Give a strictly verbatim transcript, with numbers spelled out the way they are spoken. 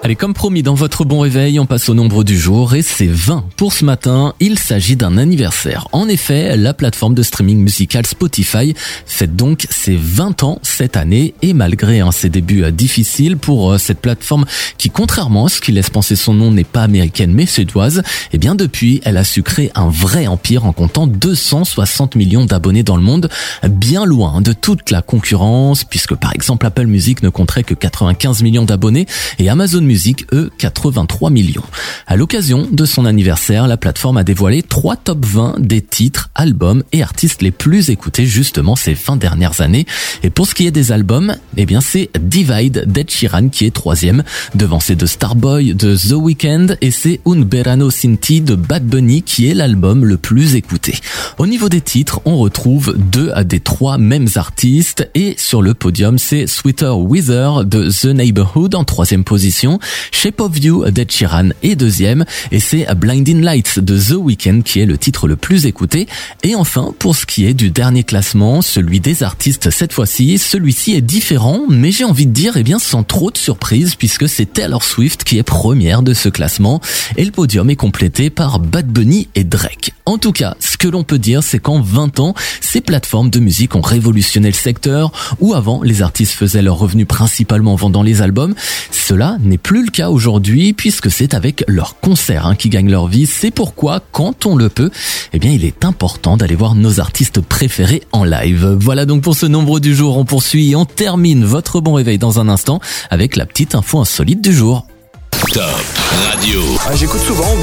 Allez, comme promis, dans votre bon réveil, on passe au nombre du jour et c'est vingt pour ce matin. Il s'agit d'un anniversaire. En effet, la plateforme de streaming musical Spotify fête donc ses vingt ans cette année et malgré hein, ses débuts euh, difficiles pour euh, cette plateforme qui, contrairement à ce qui laisse penser son nom, n'est pas américaine mais suédoise, eh bien depuis, elle a su créer un vrai empire en comptant deux cent soixante millions d'abonnés dans le monde, bien loin de toute la concurrence puisque par exemple Apple Music ne compterait que quatre-vingt-quinze millions d'abonnés et Amazon Music Musique, eux, quatre-vingt-trois millions. À l'occasion de son anniversaire, la plateforme a dévoilé trois top vingt des titres, albums et artistes les plus écoutés justement ces vingt dernières années. Et pour ce qui est des albums, eh bien c'est Divide d'Ed Sheeran qui est troisième, devancé de Starboy de The Weeknd, et c'est Un Verano Sin Ti de Bad Bunny qui est l'album le plus écouté. Au niveau des titres, on retrouve deux des trois mêmes artistes et sur le podium, c'est Sweeter Weather de The Neighborhood en troisième position. Shape of You d'Ed Sheeran est deuxième et c'est Blinding Lights de The Weeknd qui est le titre le plus écouté. Et enfin, pour ce qui est du dernier classement, celui des artistes cette fois-ci, celui-ci est différent, mais j'ai envie de dire, eh bien, sans trop de surprise puisque c'est Taylor Swift qui est première de ce classement et le podium est complété par Bad Bunny et Drake. En tout cas, ce que l'on peut dire, c'est qu'en vingt ans, ces plateformes de musique ont révolutionné le secteur où avant, les artistes faisaient leurs revenus principalement en vendant les albums. Cela n'est plus le cas aujourd'hui puisque c'est avec leurs concerts hein, qui gagnent leur vie. C'est pourquoi, quand on le peut, eh bien, il est important d'aller voir nos artistes préférés en live. Voilà donc pour ce nombre du jour. On poursuit et on termine votre bon réveil dans un instant avec la petite info insolite du jour. Top Radio. Ah, j'écoute souvent.